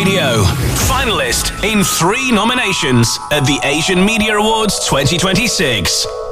Radio. Finalist in 3 nominations at the Asian Media Awards 2026.